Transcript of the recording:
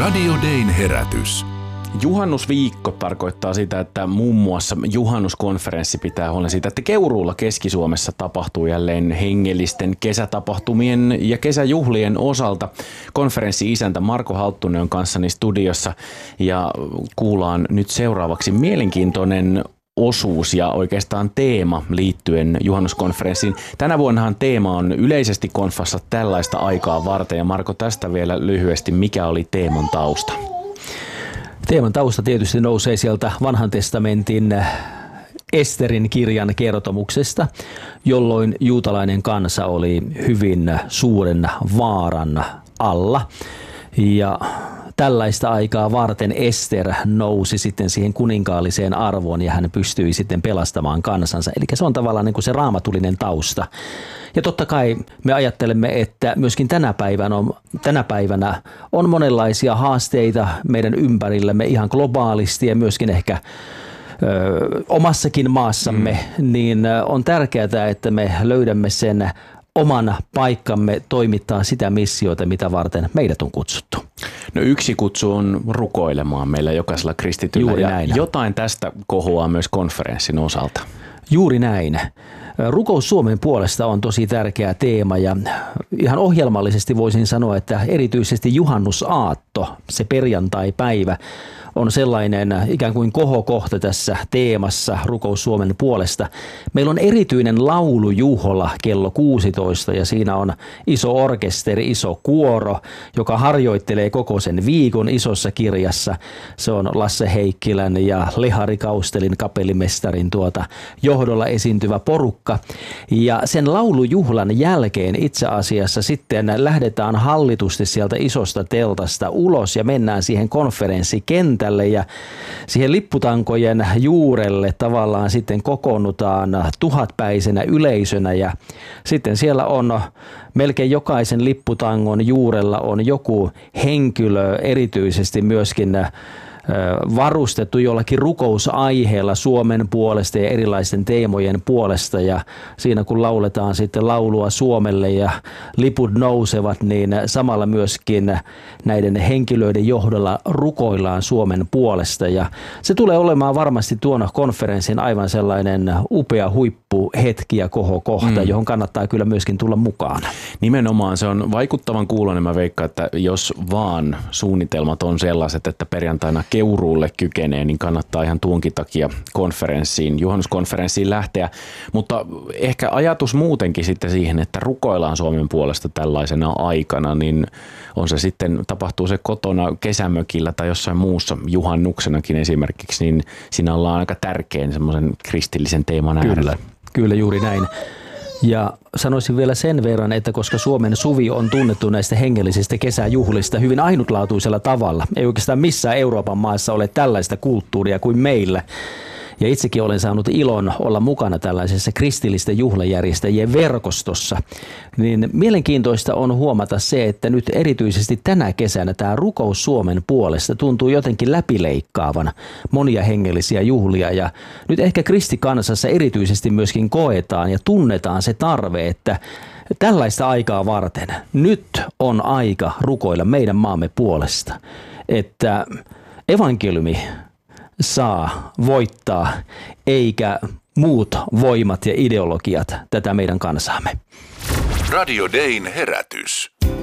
Radio Dayn herätys. Juhannusviikko tarkoittaa sitä, että muun muassa juhannuskonferenssi pitää huolen siitä, että Keuruulla Keski-Suomessa tapahtuu jälleen hengellisten kesätapahtumien ja kesäjuhlien osalta. Konferenssi-isäntä Marko Halttunen on kanssani studiossa ja kuullaan nyt seuraavaksi mielenkiintoinen osuus ja oikeastaan teema liittyen juhannuskonferenssiin. Tänä vuonnahan teema on yleisesti konfassa tällaista aikaa varten ja Marko, tästä vielä lyhyesti, mikä oli teeman tausta? Teeman tausta tietysti nousee sieltä Vanhan testamentin Esterin kirjan kertomuksesta, jolloin juutalainen kansa oli hyvin suuren vaaran alla. Ja tällaista aikaa varten Ester nousi sitten siihen kuninkaalliseen arvoon ja hän pystyi sitten pelastamaan kansansa. Eli se on tavallaan niin kuin se raamatullinen tausta. Ja totta kai me ajattelemme, että myöskin tänä päivänä on monenlaisia haasteita meidän ympärillämme ihan globaalisti ja myöskin ehkä omassakin maassamme, niin on tärkeää, että me löydämme sen oman paikkamme toimittaa sitä missiota, mitä varten meidät on kutsuttu. No yksi kutsu on rukoilemaan meillä jokaisella kristityllä. Juuri ja näin. Jotain tästä kohoaa myös konferenssin osalta. Juuri näin. Rukous Suomen puolesta on tosi tärkeä teema ja ihan ohjelmallisesti voisin sanoa, että erityisesti juhannusaatto, se perjantai-päivä, on sellainen ikään kuin kohokohta tässä teemassa Rukous Suomen puolesta. Meillä on erityinen laulujuhla kello 16 ja siinä on iso orkesteri, iso kuoro, joka harjoittelee koko sen viikon isossa kirjassa. Se on Lasse Heikkilän ja Lehari Kaustelin kapellimestarin johdolla esiintyvä porukka. Ja sen laulujuhlan jälkeen itse asiassa sitten lähdetään hallitusti sieltä isosta teltasta ulos ja mennään siihen konferenssikentälle ja siihen lipputankojen juurelle tavallaan sitten kokoonnutaan tuhatpäisenä yleisönä ja sitten siellä on melkein jokaisen lipputangon juurella on joku henkilö erityisesti myöskin varustettu jollakin rukousaiheella Suomen puolesta ja erilaisten teemojen puolesta ja siinä kun lauletaan sitten laulua Suomelle ja liput nousevat, niin samalla myöskin näiden henkilöiden johdolla rukoillaan Suomen puolesta ja se tulee olemaan varmasti tuona konferenssin aivan sellainen upea huippuhetki ja kohokohta, johon kannattaa kyllä myöskin tulla mukaan. Nimenomaan se on vaikuttavan kuuloinen. Mä veikkaan, että jos vaan suunnitelmat on sellaiset, että perjantaina Keuruulle kykenee, niin kannattaa ihan tuonkin takia juhannuskonferenssiin lähteä. Mutta ehkä ajatus muutenkin sitten siihen, että rukoillaan Suomen puolesta tällaisena aikana, niin on se sitten, tapahtuu se kotona kesämökillä tai jossain muussa juhannuksenakin esimerkiksi, niin siinä ollaan aika tärkein semmoisen kristillisen teeman äärellä. Kyllä juuri näin. Ja sanoisin vielä sen verran, että koska Suomen suvi on tunnettu näistä hengellisistä kesäjuhlista hyvin ainutlaatuisella tavalla, ei oikeastaan missään Euroopan maassa ole tällaista kulttuuria kuin meillä. Ja itsekin olen saanut ilon olla mukana tällaisessa kristillisten juhlajärjestäjien verkostossa. Niin mielenkiintoista on huomata se, että nyt erityisesti tänä kesänä tämä Rukous Suomen puolesta tuntuu jotenkin läpileikkaavan monia hengellisiä juhlia. Ja nyt ehkä kristikansassa erityisesti myöskin koetaan ja tunnetaan se tarve, että tällaista aikaa varten nyt on aika rukoilla meidän maamme puolesta, että evankeliumi saa voittaa, eikä muut voimat ja ideologiat tätä meidän kansaamme. Radio Dayn herätys.